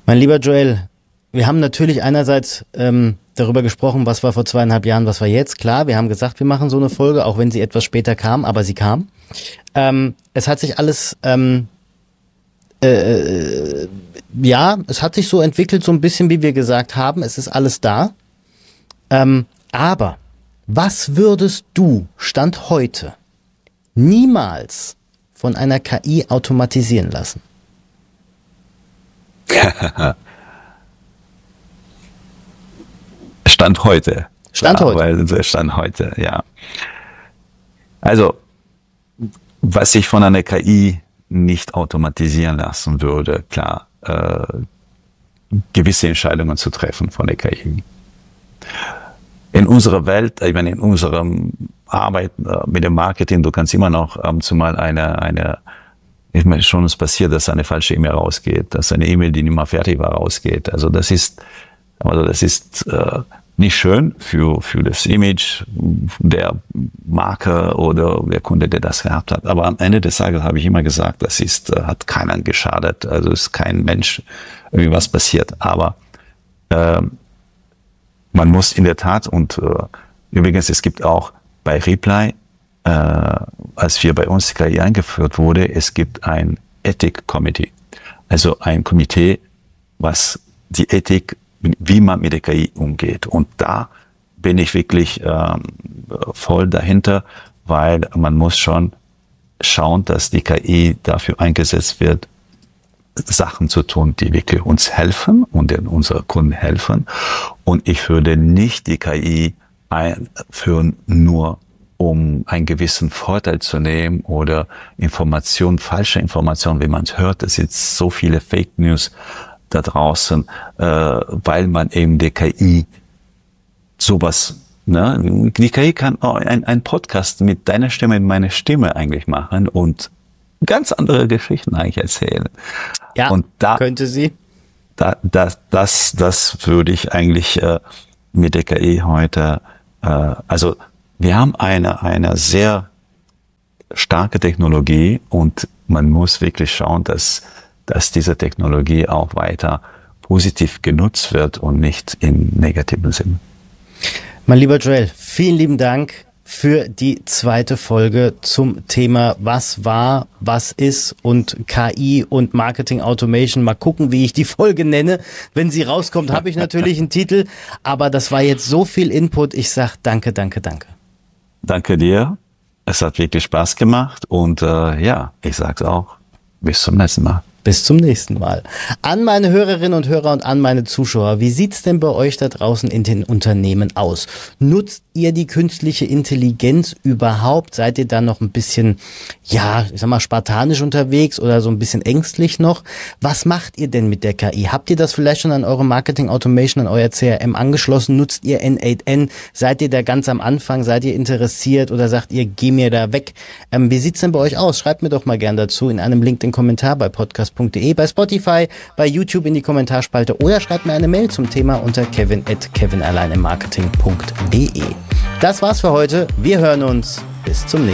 Mein lieber Joel, wir haben natürlich einerseits darüber gesprochen, was war vor 2,5 Jahren, was war jetzt. Klar, wir haben gesagt, wir machen so eine Folge, auch wenn sie etwas später kam, aber sie kam. Es hat sich alles, es hat sich so entwickelt, so ein bisschen, wie wir gesagt haben. Es ist alles da. Aber was würdest du, Stand heute, niemals von einer KI automatisieren lassen? Stand heute. Stand heute, ja. Also, was ich von einer KI nicht automatisieren lassen würde, klar, gewisse Entscheidungen zu treffen von der KI. In unserer Welt, ich meine, in unserer Arbeit mit dem Marketing, du kannst immer noch zumal ich meine, schon ist passiert, dass eine falsche E-Mail rausgeht, dass eine E-Mail, die nicht mal fertig war, rausgeht. Also das ist nicht schön für das Image der Marke oder der Kunde, der das gehabt hat. Aber am Ende des Tages habe ich immer gesagt, hat keinen geschadet. Also ist kein Mensch irgendwie was passiert. Aber man muss in der Tat, und übrigens, es gibt auch bei Reply, als wir bei uns die KI eingeführt wurde, es gibt ein Ethik-Committee. Also ein Komitee, was die Ethik, wie man mit der KI umgeht. Und da bin ich wirklich voll dahinter, weil man muss schon schauen, dass die KI dafür eingesetzt wird, Sachen zu tun, die wirklich uns helfen und unseren Kunden helfen. Und ich würde nicht die KI einführen, nur um einen gewissen Vorteil zu nehmen oder falsche Informationen, wie man es hört. Es sind so viele Fake News da draußen, weil man eben der KI sowas, ne? Die KI kann auch ein Podcast mit deiner Stimme, mit meiner Stimme eigentlich machen und ganz andere Geschichten eigentlich erzählen. Ja, und könnte sie. Das würde ich eigentlich mit der KI heute, also wir haben eine sehr starke Technologie und man muss wirklich schauen, dass diese Technologie auch weiter positiv genutzt wird und nicht im negativen Sinn. Mein lieber Joel, vielen lieben Dank für die zweite Folge zum Thema was war, was ist und KI und Marketing Automation. Mal gucken, wie ich die Folge nenne. Wenn sie rauskommt, habe ich natürlich einen Titel, aber das war jetzt so viel Input. Ich sag danke. Danke dir. Es hat wirklich Spaß gemacht und ich sag's auch. Bis zum nächsten Mal. Bis zum nächsten Mal. An meine Hörerinnen und Hörer und an meine Zuschauer, wie sieht's denn bei euch da draußen in den Unternehmen aus? Nutzt ihr die künstliche Intelligenz überhaupt? Seid ihr da noch ein bisschen, spartanisch unterwegs oder so ein bisschen ängstlich noch? Was macht ihr denn mit der KI? Habt ihr das vielleicht schon an eure Marketing Automation, an euer CRM angeschlossen? Nutzt ihr N8N? Seid ihr da ganz am Anfang? Seid ihr interessiert oder sagt ihr, geh mir da weg? Wie sieht's denn bei euch aus? Schreibt mir doch mal gern dazu in einem LinkedIn-Kommentar bei podcast.de, bei Spotify, bei YouTube in die Kommentarspalte oder schreibt mir eine Mail zum Thema unter kevin@kevinalleinemarketing.de. Das war's für heute. Wir hören uns. Bis zum nächsten Mal.